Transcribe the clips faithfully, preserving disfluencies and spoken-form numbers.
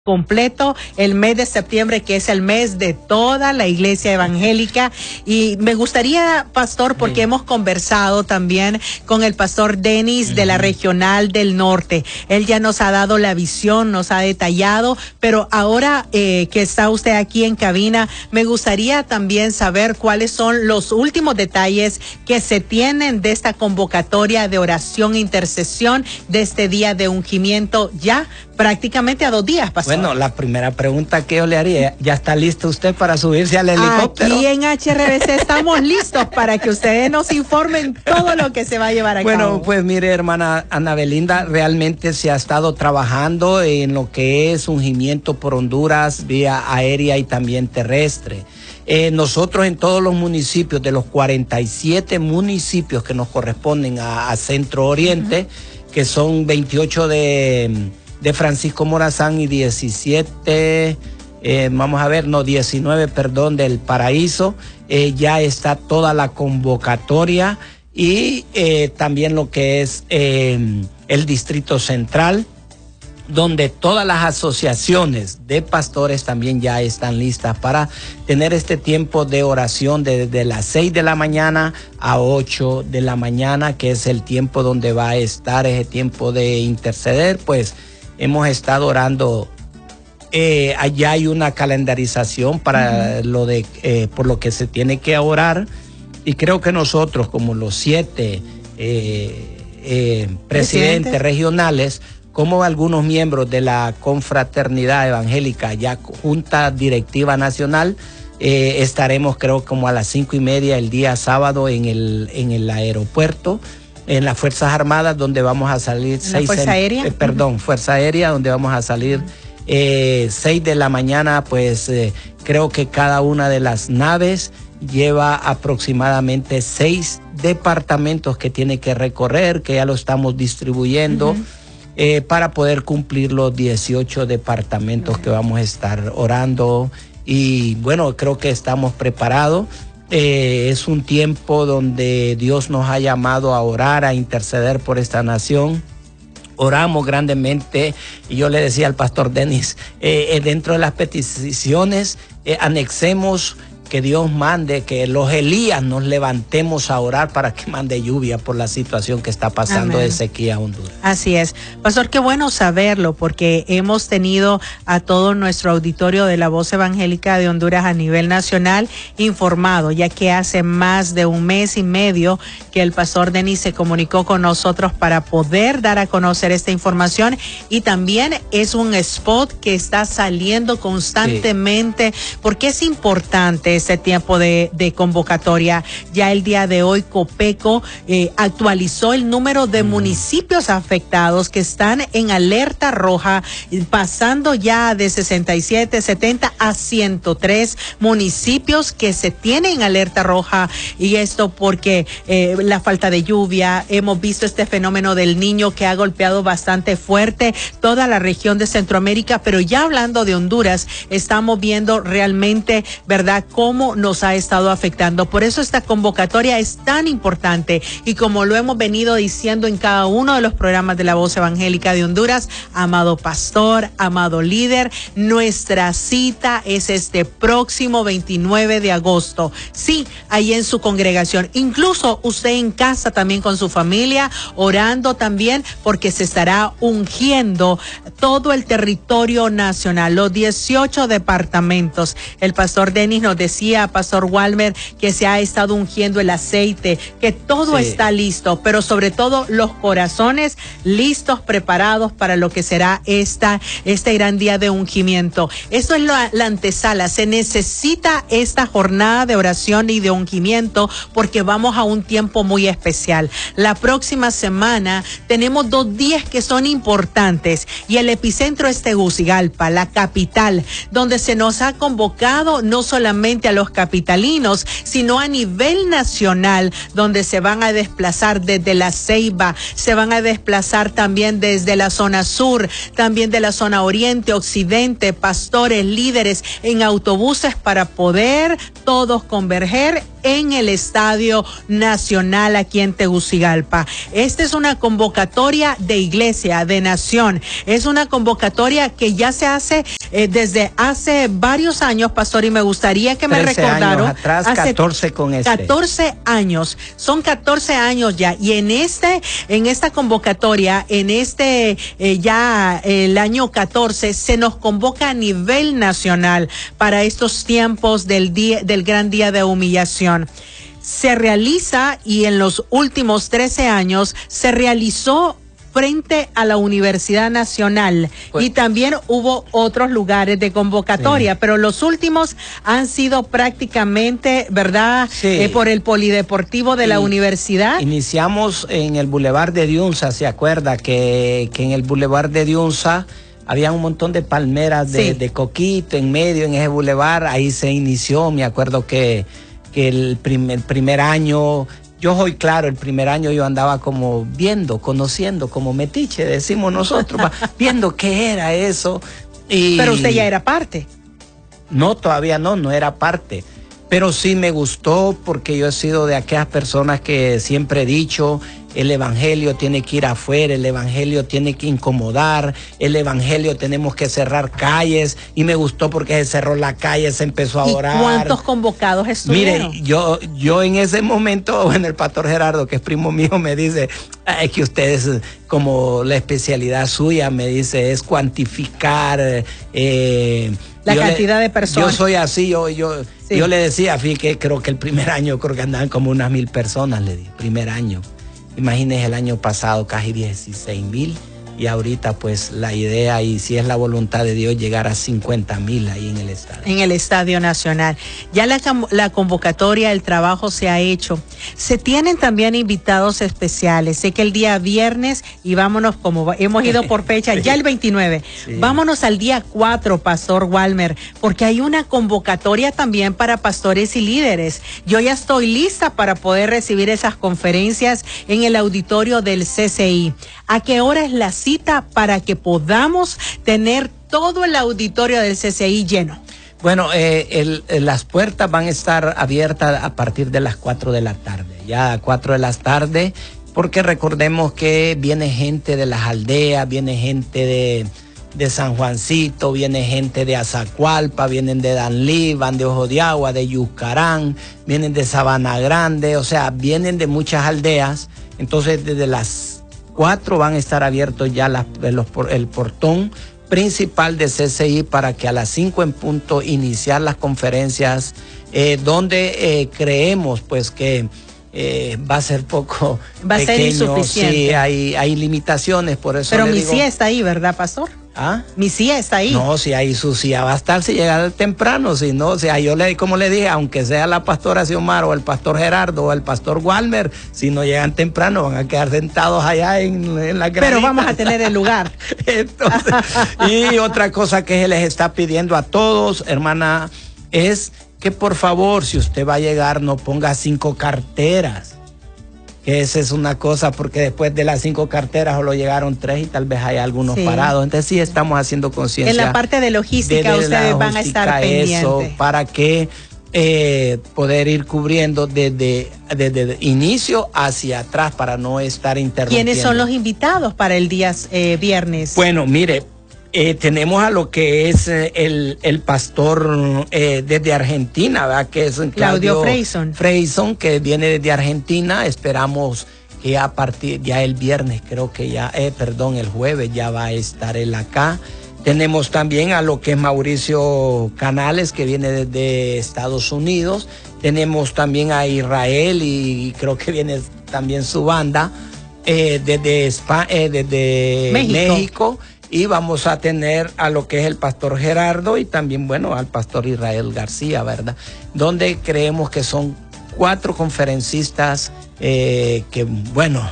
completo el mes de septiembre, que es el mes de toda la iglesia evangélica. Y me gustaría, pastor, porque sí. hemos conversado también con el pastor Denis uh-huh. de la Regional del Norte. Él ya nos ha dado la visión, nos ha detallado, pero ahora eh, que está usted aquí en cabina, me gustaría también saber cuáles son los últimos detalles que se tienen de esta convocatoria de oración e intercesión de este día de ungimiento, ya prácticamente a dos días, pastor. Bueno, la primera pregunta que yo le haría, ¿ya está listo usted para subirse al helicóptero? Aquí en H R B C estamos listos para que ustedes nos informen todo lo que se va a llevar a bueno, cabo. Bueno, pues mire, hermana Ana Belinda, realmente se ha estado trabajando en lo que es ungimiento por Honduras, vía aérea y también terrestre. Eh, nosotros en todos los municipios, de los cuarenta y siete municipios que nos corresponden a, a Centro Oriente, uh-huh. que son veintiocho de... de Francisco Morazán y diecisiete, eh, vamos a ver, no, diecinueve, perdón, del Paraíso, eh, ya está toda la convocatoria y eh, también lo que es eh, el Distrito Central, donde todas las asociaciones de pastores también ya están listas para tener este tiempo de oración desde de las seis de la mañana a ocho de la mañana, que es el tiempo donde va a estar ese tiempo de interceder. Pues hemos estado orando, eh, allá hay una calendarización para uh-huh. lo de, eh, por lo que se tiene que orar, y creo que nosotros, como los siete eh, eh, presidentes Presidente. regionales, como algunos miembros de la confraternidad evangélica, ya Junta Directiva Nacional, eh, estaremos creo como a las cinco y media el día sábado en el, en el aeropuerto, en las Fuerzas Armadas, donde vamos a salir seis... ¿Fuerza Aérea? Eh, perdón, Fuerza Aérea, donde vamos a salir eh, seis de la mañana, pues eh, creo que cada una de las naves lleva aproximadamente seis departamentos que tiene que recorrer, que ya lo estamos distribuyendo, uh-huh. eh, para poder cumplir los dieciocho departamentos uh-huh. que vamos a estar orando. Y bueno, creo que estamos preparados. Eh, es un tiempo donde Dios nos ha llamado a orar, a interceder por esta nación. Oramos grandemente, y yo le decía al pastor Denis, eh, eh, dentro de las peticiones, eh, anexemos que Dios mande, que los Elías nos levantemos a orar para que mande lluvia por la situación que está pasando Amén. de sequía en Honduras. Así es. Pastor, qué bueno saberlo, porque hemos tenido a todo nuestro auditorio de la Voz Evangélica de Honduras a nivel nacional informado, ya que hace más de un mes y medio que el pastor Denis se comunicó con nosotros para poder dar a conocer esta información, y también es un spot que está saliendo constantemente, sí. porque es importante este tiempo de, de convocatoria. Ya el día de hoy Copeco eh, actualizó el número de mm. municipios afectados que están en alerta roja, pasando ya de sesenta y siete, setenta a ciento tres municipios que se tienen en alerta roja, y esto porque eh, la falta de lluvia. Hemos visto este fenómeno del Niño que ha golpeado bastante fuerte toda la región de Centroamérica, pero ya hablando de Honduras, estamos viendo realmente, ¿verdad?, cómo nos ha estado afectando. Por eso esta convocatoria es tan importante, y como lo hemos venido diciendo en cada uno de los programas de la Voz Evangélica de Honduras, amado pastor, amado líder, nuestra cita es este próximo veintinueve de agosto. Sí, ahí en su congregación, incluso usted en casa también con su familia, orando también, porque se estará ungiendo todo el territorio nacional, los dieciocho departamentos. El pastor Denis nos decía, pastor Walmer, que se ha estado ungiendo el aceite, que todo sí. está listo, pero sobre todo los corazones listos, preparados para lo que será esta, este gran día de ungimiento. Eso es la, la antesala. Se necesita esta jornada de oración y de ungimiento, porque vamos a un tiempo muy especial. La próxima semana tenemos dos días que son importantes, y el epicentro es Tegucigalpa, la capital, donde se nos ha convocado no solamente a los capitalinos, sino a nivel nacional, donde se van a desplazar desde La Ceiba, se van a desplazar también desde la zona sur, también de la zona oriente, occidente, pastores, líderes en autobuses, para poder todos converger en el Estadio Nacional aquí en Tegucigalpa. Esta es una convocatoria de iglesia, de nación. Es una convocatoria que ya se hace eh, desde hace varios años, pastor, y me gustaría que me recordaron. Años atrás, catorce con este. catorce años, son catorce años ya, y en este, en esta convocatoria, en este eh, ya el año catorce, se nos convoca a nivel nacional para estos tiempos del día, del gran día de humillación. Se realiza, y en los últimos trece años se realizó frente a la Universidad Nacional, pues, y también hubo otros lugares de convocatoria, sí, pero los últimos han sido prácticamente, ¿verdad? Sí. Eh, por el polideportivo de y la universidad. Iniciamos en el Boulevard de Diunza, ¿se acuerda? Que, que en el Boulevard de Diunza había un montón de palmeras de, sí, de coquito en medio, en ese boulevard, ahí se inició. Me acuerdo que, que el, prim, el primer año... Yo soy claro, el primer año yo andaba como viendo, conociendo, como metiche, decimos nosotros, viendo qué era eso. Y pero usted ya era parte. No, todavía no, no era parte. Pero sí me gustó porque yo he sido de aquellas personas que siempre he dicho, el evangelio tiene que ir afuera, el evangelio tiene que incomodar, el evangelio tenemos que cerrar calles, y me gustó porque se cerró la calle, se empezó a orar. ¿Y cuántos convocados estuvieron? Mire, yo, yo en ese momento, bueno, el pastor Gerardo, que es primo mío, me dice, es que ustedes, como la especialidad suya, me dice, es cuantificar eh, la cantidad le, de personas. Yo soy así, yo, yo, sí. yo le decía, fíjate, que creo que el primer año, creo que andaban como unas mil personas, le di, primer año. Imagínense el año pasado casi dieciséis mil, y ahorita pues la idea, y si es la voluntad de Dios, llegar a cincuenta mil ahí en el estadio. En el Estadio Nacional. Ya la, la convocatoria, el trabajo se ha hecho. Se tienen también invitados especiales. Sé que el día viernes, y vámonos como hemos ido por fecha, sí, ya el veintinueve. Sí. Vámonos al día cuatro, Pastor Walmer, porque hay una convocatoria también para pastores y líderes. Yo ya estoy lista para poder recibir esas conferencias en el auditorio del C C I. ¿A qué hora es la cita para que podamos tener todo el auditorio del C C I lleno? Bueno, eh, el, el, las puertas van a estar abiertas a partir de las cuatro de la tarde, ya a cuatro de la tarde, porque recordemos que viene gente de las aldeas, viene gente de, de San Juancito, viene gente de Azacualpa, vienen de Danlí, van de Ojo de Agua, de Yuscarán, vienen de Sabana Grande, o sea, vienen de muchas aldeas. Entonces desde las cuatro van a estar abiertos ya las, los, el portón principal de C C I para que a las cinco en punto iniciar las conferencias, eh, donde eh, creemos pues que eh, va a ser poco va pequeño, a ser insuficiente. Sí, hay, hay limitaciones, por eso pero le mi digo, C I A está ahí, ¿verdad, pastor? ¿Ah? Mi C I A está ahí. No, si ahí su C I A va a estar si llega temprano, si no, o sea, yo le, como le dije, aunque sea la pastora Xiomara o el pastor Gerardo o el pastor Walmer, si no llegan temprano van a quedar sentados allá en, en la granita. Pero vamos a tener el lugar. Entonces, y otra cosa que se les está pidiendo a todos, hermana, es que por favor, si usted va a llegar, no ponga cinco carteras. Que esa es una cosa, porque después de las cinco carteras solo llegaron tres y tal vez hay algunos sí. parados. Entonces sí estamos haciendo conciencia. En la parte de logística de, de ustedes van a estar pendientes. Eso, para que eh, poder ir cubriendo desde, desde inicio hacia atrás para no estar interrumpiendo. ¿Quiénes son los invitados para el día eh, viernes? Bueno, mire, Eh, tenemos a lo que es eh, el, el pastor eh, desde Argentina, ¿verdad? Que es Claudio, Claudio Freyson. Freyson, que viene desde Argentina. Esperamos que a partir, ya el viernes, creo que ya, eh, perdón, el jueves ya va a estar él acá. Tenemos también a lo que es Mauricio Canales, que viene desde Estados Unidos. Tenemos también a Israel y creo que viene también su banda eh, desde, España, eh, desde México. México. Y vamos a tener a lo que es el pastor Gerardo y también, bueno, al pastor Israel García, ¿verdad? Donde creemos que son cuatro conferencistas eh, que, bueno,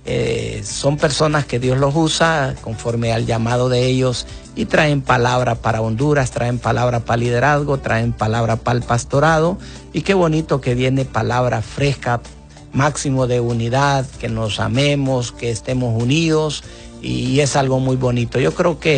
eh, son personas que Dios los usa conforme al llamado de ellos y traen palabra para Honduras, traen palabra para liderazgo, traen palabra para el pastorado. Y qué bonito que viene palabra fresca, máximo de unidad, que nos amemos, que estemos unidos. Y es algo muy bonito. Yo creo que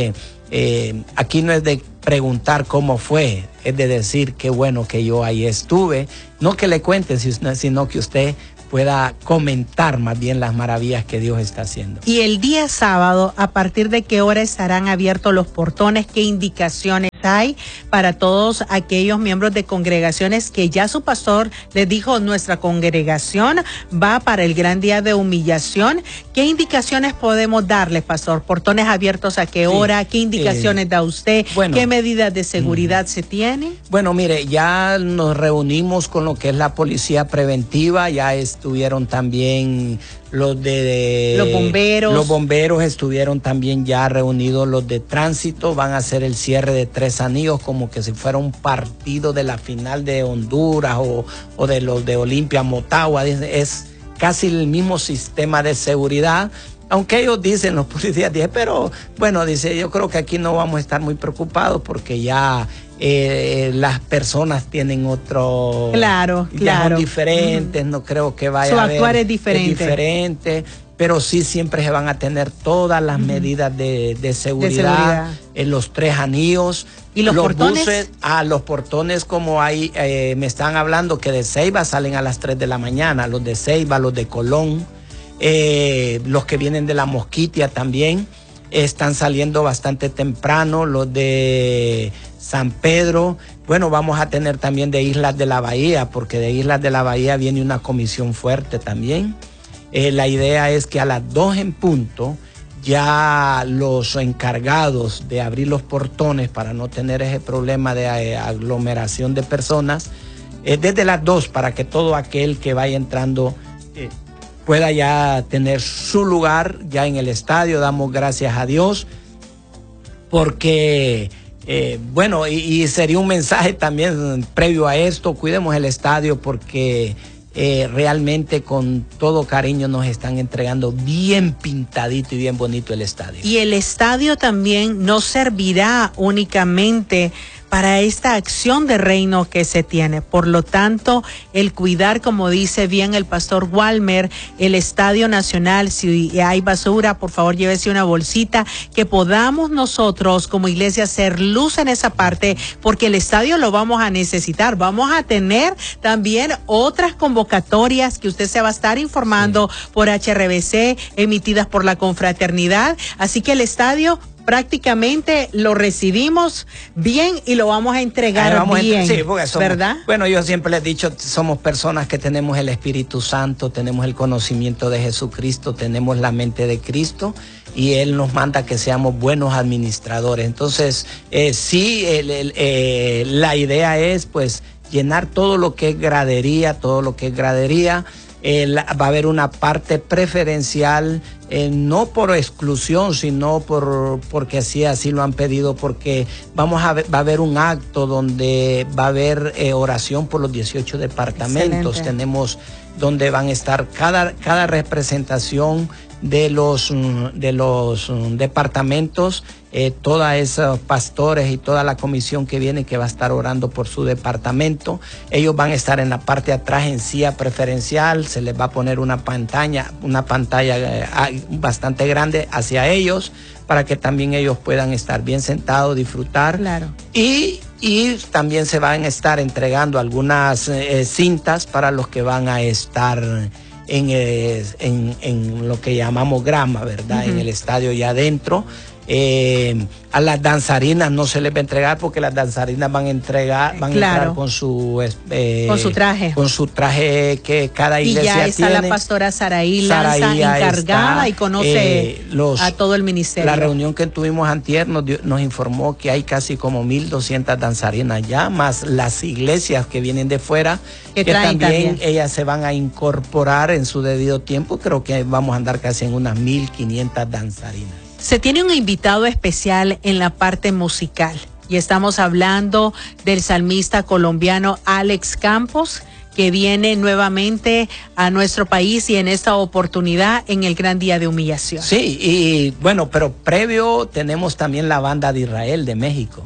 eh, aquí no es de preguntar cómo fue, es de decir qué bueno que yo ahí estuve, no que le cuenten, sino que usted pueda comentar más bien las maravillas que Dios está haciendo. Y el día sábado, ¿a partir de qué hora estarán abiertos los portones? ¿Qué indicaciones hay para todos aquellos miembros de congregaciones que ya su pastor les dijo, nuestra congregación va para el gran día de humillación? ¿Qué indicaciones podemos darles, pastor? ¿Portones abiertos a qué hora? Sí, ¿qué indicaciones eh, da usted? Bueno, ¿qué medidas de seguridad mm, se tienen? Bueno, mire, ya nos reunimos con lo que es la policía preventiva, ya estuvieron también los de, de los bomberos. Los bomberos estuvieron también ya reunidos, los de tránsito, van a hacer el cierre de Tres Anillos como que si fuera un partido de la final de Honduras o, o de los de Olimpia, Motagua, es casi el mismo sistema de seguridad. Aunque ellos dicen, los policías dicen, pero bueno, dice, yo creo que aquí no vamos a estar muy preocupados porque ya eh, las personas tienen otro... Claro, ya claro. son diferentes, mm. no creo que vaya Su a haber... actuar es diferente. Es diferente, pero sí siempre se van a tener todas las mm. medidas de, de, seguridad, de seguridad en los Tres Anillos. ¿Y los, los portones? Buses, ah, los portones como hay, eh, me están hablando que de Ceiba salen a las tres de la mañana, los de Ceiba, los de Colón. Eh, los que vienen de la Mosquitia también están saliendo bastante temprano, los de San Pedro. Bueno, vamos a tener también de Islas de la Bahía, porque de Islas de la Bahía viene una comisión fuerte también. Eh, la idea es que a las dos en punto ya los encargados de abrir los portones para no tener ese problema de eh, aglomeración de personas, eh, desde las dos para que todo aquel que vaya entrando eh, pueda ya tener su lugar ya en el estadio. Damos gracias a Dios porque, eh, bueno, y, y sería un mensaje también previo a esto, cuidemos el estadio porque eh, realmente con todo cariño nos están entregando bien pintadito y bien bonito el estadio. Y el estadio también no servirá únicamente para esta acción de reino que se tiene. Por lo tanto, el cuidar, como dice bien el pastor Walmer, el Estadio Nacional, si hay basura, por favor llévese una bolsita, que podamos nosotros como iglesia hacer luz en esa parte, porque el estadio lo vamos a necesitar. Vamos a tener también otras convocatorias que usted se va a estar informando sí. por H R B C, emitidas por la confraternidad. Así que el estadio prácticamente lo recibimos bien y lo vamos a entregar vamos bien, a, sí, porque somos, ¿verdad? Bueno, yo siempre les he dicho, somos personas que tenemos el Espíritu Santo, tenemos el conocimiento de Jesucristo, tenemos la mente de Cristo y Él nos manda que seamos buenos administradores. Entonces, eh, sí, el, el, eh, la idea es pues llenar todo lo que es gradería, todo lo que es gradería. Eh, la, va a haber una parte preferencial, eh, no por exclusión, sino por porque así, así lo han pedido, porque vamos a ver, va a haber un acto donde va a haber eh, oración por los dieciocho departamentos. Excelente. Tenemos donde van a estar cada, cada representación de los, de los departamentos, eh, todos esos pastores y toda la comisión que viene que va a estar orando por su departamento. Ellos van a estar en la parte de atrás en silla preferencial, se les va a poner una pantalla, una pantalla eh, bastante grande hacia ellos para que también ellos puedan estar bien sentados, disfrutar. Claro. Y Y también se van a estar entregando algunas eh, cintas para los que van a estar en, eh, en, en lo que llamamos grama, ¿verdad? Uh-huh. En el estadio ya adentro. Eh, a las danzarinas no se les va a entregar porque las danzarinas van a entregar, van claro. a entrar con su eh, con su traje, con su traje que cada iglesia tiene. Y ya está tiene. La pastora Saraí Lanza encargada está, y conoce eh, los, a todo el ministerio. La reunión que tuvimos antier nos, nos informó que hay casi como mil doscientas danzarinas ya, más las iglesias que vienen de fuera, que, que también, también ellas se van a incorporar en su debido tiempo. Creo que vamos a andar casi en unas mil quinientas danzarinas. Se tiene un invitado especial en la parte musical y estamos hablando del salmista colombiano Alex Campos, que viene nuevamente a nuestro país y en esta oportunidad en el Gran Día de Humillación. Sí, y bueno, pero previo tenemos también la banda de Israel de México.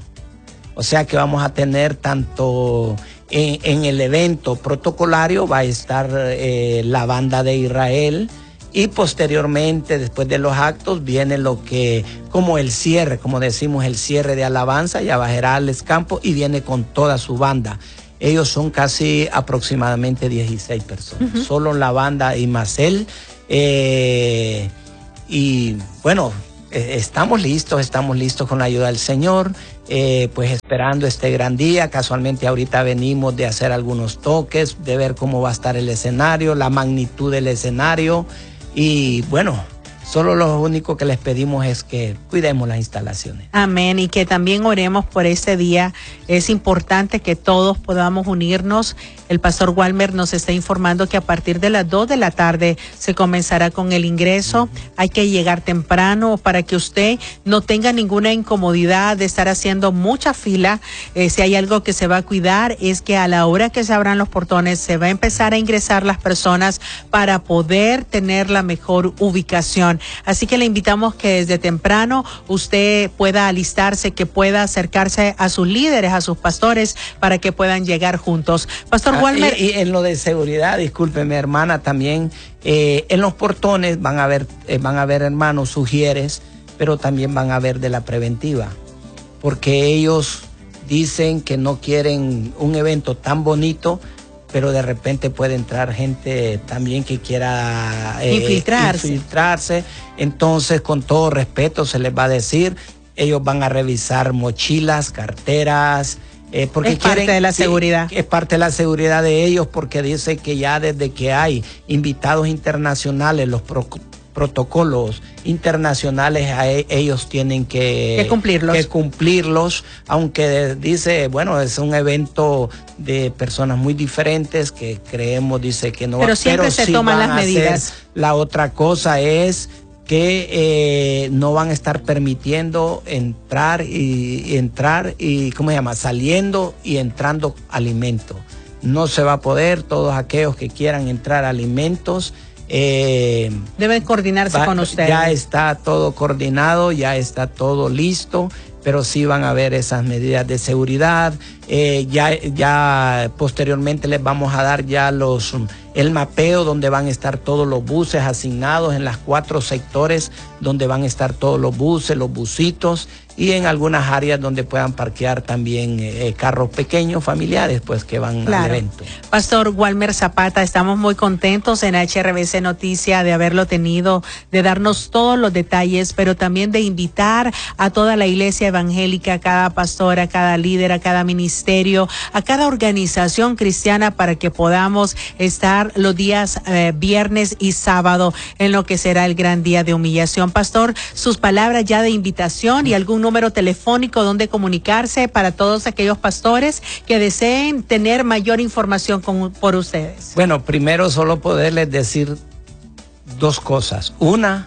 O sea que vamos a tener tanto en, en el evento protocolario va a estar eh, la banda de Israel. y posteriormente, después de los actos, viene lo que, como el cierre, como decimos, el cierre de alabanza, ya bajará al campo y viene con toda su banda. Ellos son casi aproximadamente dieciséis personas, uh-huh. Solo la banda y más él. Eh, y bueno, eh, estamos listos, estamos listos con la ayuda del Señor, eh, pues esperando este gran día. Casualmente ahorita venimos de hacer algunos toques, de ver cómo va a estar el escenario, la magnitud del escenario. Y bueno, solo lo único que les pedimos es que cuidemos las instalaciones. Amén, y que también oremos por este día. Es importante que todos podamos unirnos. El pastor Walmer nos está informando que a partir de las dos de la tarde se comenzará con el ingreso. Uh-huh. Hay que llegar temprano para que usted no tenga ninguna incomodidad de estar haciendo mucha fila. Eh, si hay algo que se va a cuidar es que a la hora que se abran los portones se va a empezar a ingresar las personas para poder tener la mejor ubicación. Así que le invitamos que desde temprano usted pueda alistarse, que pueda acercarse a sus líderes, a sus pastores, para que puedan llegar juntos. Pastor Walmer. Ah, y, y en lo de seguridad, discúlpeme, hermana, también eh, en los portones van a ver, eh, van a ver, hermanos, sugieres, pero también van a ver de la preventiva, porque ellos dicen que no quieren un evento tan bonito, pero de repente puede entrar gente también que quiera eh, infiltrarse. infiltrarse. Entonces, con todo respeto, se les va a decir, ellos van a revisar mochilas, carteras, eh, porque es quieren, parte de la sí, seguridad. Es parte de la seguridad de ellos, porque dice que ya desde que hay invitados internacionales, los pro, protocolos internacionales a e, ellos tienen que, que cumplirlos. que cumplirlos, aunque dice, bueno, es un evento de personas muy diferentes que creemos, dice que no, pero siempre pero se sí toman van las a medidas. hacer. La otra cosa es que eh, no van a estar permitiendo entrar y, y entrar y, ¿cómo se llama? Saliendo y entrando alimentos. No se va a poder, todos aquellos que quieran entrar alimentos, eh, deben coordinarse va, con ustedes. Ya está todo coordinado, ya está todo listo, pero sí van a haber esas medidas de seguridad. Eh, ya, ya posteriormente les vamos a dar ya los el mapeo donde van a estar todos los buses asignados en las cuatro sectores donde van a estar todos los buses, los busitos, y en algunas áreas donde puedan parquear también eh, carros pequeños, familiares, pues que van claro. al evento. Pastor Walmer Zapata, estamos muy contentos en H R B C Noticia de haberlo tenido, de darnos todos los detalles, pero también de invitar a toda la iglesia evangélica, a cada pastor, a cada líder, a cada ministerio, a cada organización cristiana, para que podamos estar los días eh, viernes y sábado en lo que será el gran día de humillación. Pastor, sus palabras ya de invitación y algún número telefónico donde comunicarse para todos aquellos pastores que deseen tener mayor información con, por ustedes. Bueno, primero solo poderles decir dos cosas. Una,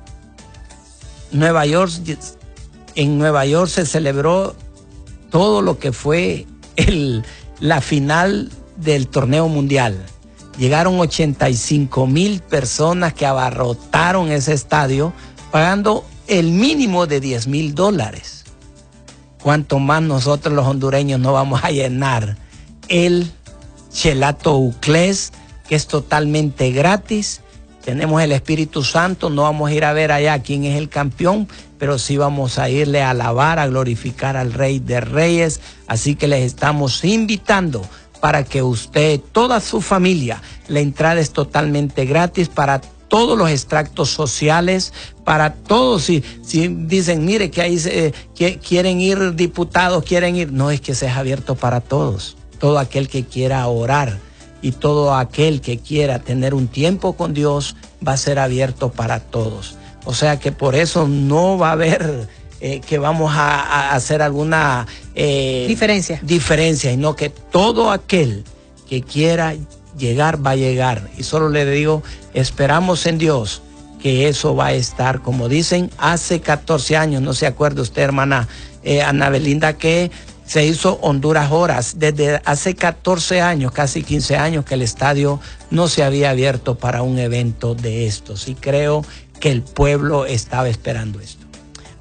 Nueva York, en Nueva York se celebró todo lo que fue el, la final del torneo mundial. Llegaron ochenta y cinco mil personas que abarrotaron ese estadio pagando el mínimo de diez mil dólares. Cuanto más nosotros los hondureños no vamos a llenar el Chelato Uclés, que es totalmente gratis. Tenemos el Espíritu Santo, no vamos a ir a ver allá quién es el campeón, pero sí vamos a irle a alabar, a glorificar al Rey de Reyes. Así que les estamos invitando para que usted, toda su familia, la entrada es totalmente gratis para todos los extractos sociales, para todos. Si, si dicen, mire que ahí se, que quieren ir diputados, quieren ir, no, es que se es abierto para todos. Todo aquel que quiera orar y todo aquel que quiera tener un tiempo con Dios va a ser abierto para todos. O sea que por eso no va a haber eh, que vamos a, a hacer alguna eh, diferencia. diferencia, sino que todo aquel que quiera llegar va a llegar. Y solo le digo, esperamos en Dios que eso va a estar, como dicen, hace catorce años, no se acuerda usted, hermana eh, Ana Belinda, que se hizo Honduras Horas. Desde hace catorce años, casi quince años, que el estadio no se había abierto para un evento de estos. Y creo que el pueblo estaba esperando esto.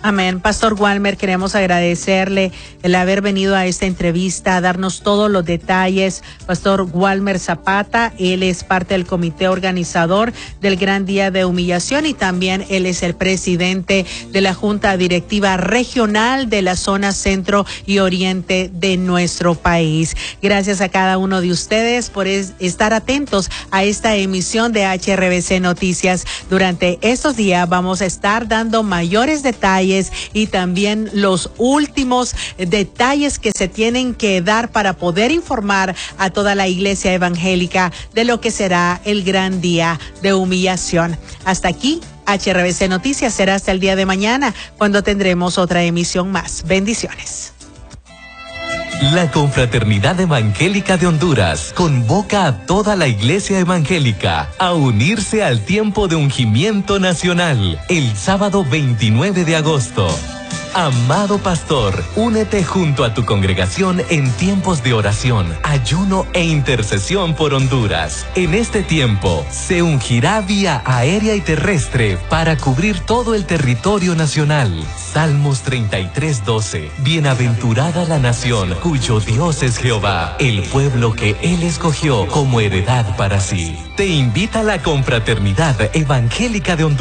Amén. Pastor Walmer, queremos agradecerle el haber venido a esta entrevista, a darnos todos los detalles. Pastor Walmer Zapata, él es parte del comité organizador del Gran Día de Humillación y también él es el presidente de la Junta Directiva Regional de la zona centro y oriente de nuestro país. Gracias a cada uno de ustedes por es, estar atentos a esta emisión de H R B C Noticias. Durante estos días vamos a estar dando mayores detalles y también los últimos detalles que se tienen que dar para poder informar a toda la iglesia evangélica de lo que será el gran día de humillación. Hasta aquí, H R B C Noticias será hasta el día de mañana, cuando tendremos otra emisión más. Bendiciones. La Confraternidad Evangélica de Honduras convoca a toda la Iglesia Evangélica a unirse al tiempo de ungimiento nacional el sábado veintinueve de agosto. Amado pastor, únete junto a tu congregación en tiempos de oración, ayuno e intercesión por Honduras. En este tiempo se ungirá vía aérea y terrestre para cubrir todo el territorio nacional. Salmos treinta y tres, doce. Bienaventurada la nación cuyo Dios es Jehová, el pueblo que Él escogió como heredad para sí. Te invita a la Confraternidad Evangélica de Honduras.